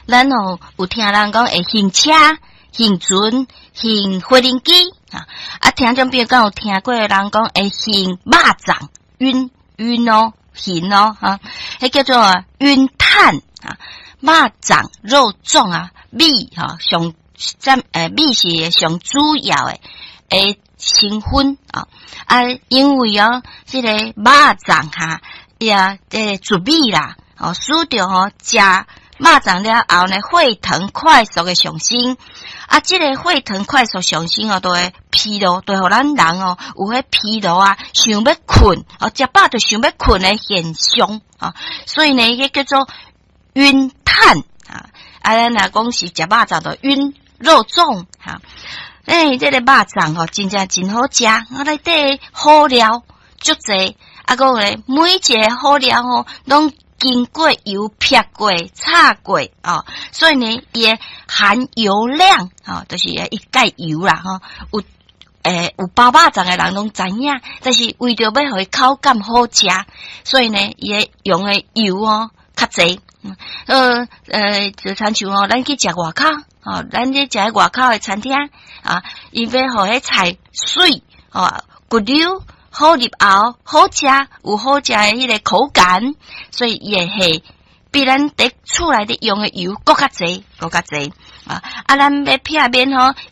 咱有听人讲会行车、行船、行飞轮机听众朋友敢有听过人讲会行肉粽、晕哦、行哦迄叫做晕碳肉粽、肉粽米上米是上主要的成分因为这个肉粽也煮米啦使着食肉粽了后呢，血糖快速的上升这个血糖快速上升都会疲劳，对互咱人有迄疲劳想要困食饱就想要困的现象所以呢，迄叫做晕碳咱若讲是食肉粽就晕肉粽这个肉粽真正真好食内底好料足济还有咧每一个好料拢经过油撇过、炒过所以呢，伊的含油量就是一盖油啦有包肉粽的人拢知影，但是为着要互伊口感好食，所以呢，伊的用的油较济就亲像咱去食外口咱去食外口的餐厅伊要互迄菜水骨溜。好入喉，好食，有好食的迄个口感，所以伊会下比咱伫厝内底用的油搁较济，咱要撇面